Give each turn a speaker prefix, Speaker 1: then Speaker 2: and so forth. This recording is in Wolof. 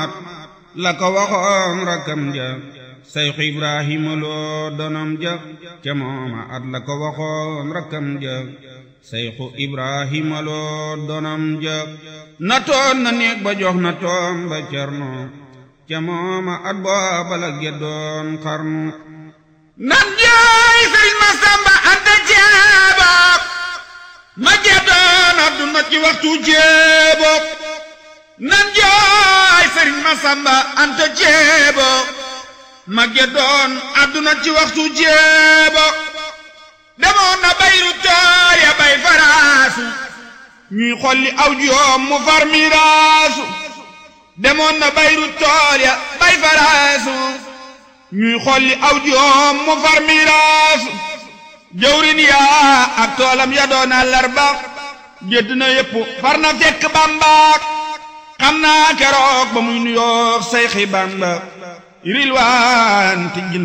Speaker 1: at la ko waxoon rakkam ja Seex Ibrahima Lo donam ja ca mooma at la ko waxoon rakkam ja Seexu Ibrahima Lo donam ja na toon na néeg ba jox na toom ba Cerno ca mooma at booba la geddoon xarnu nan jaay Sëriñ Masamba Anta Ceebo ma geddoon adduna ci waxtu jéebo nan jaay Sëriñ Masamba Anta Ceebo ma geddoon adduna ci waxtu jéebo demoon na bayru tool ya bay faraasu ñuy xolli aw joom mu far miraasu demoon na bayru tool ya bay faraasu ñuy xolli aw joom mu far miraasu jawrin yaa ak toolam ya doon àllarba gédd na yépp far na fekk Bamba xam naa keroog ba muy nuyoo Seyxi Bamba rilwaan ti